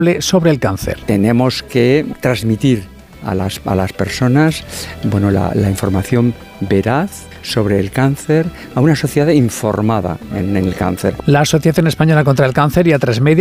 sobre el cáncer. Tenemos que transmitir a las personas la información veraz sobre el cáncer, a una sociedad informada en el cáncer. La Asociación Española contra el Cáncer y A3 Media